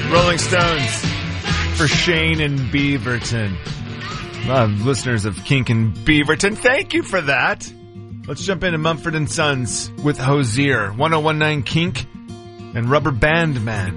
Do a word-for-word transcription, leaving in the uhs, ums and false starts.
Rolling Stones for Shane and Beaverton. A lot of listeners of Kink and Beaverton. Thank you for that. Let's jump into Mumford and Sons with Hosier. ten nineteen Kink and Rubber Band Man.